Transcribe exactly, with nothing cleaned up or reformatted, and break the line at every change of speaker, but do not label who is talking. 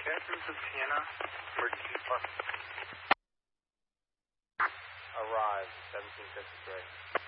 Captains of Sienna, emergency department.
Arrived, seventeen fifty-three.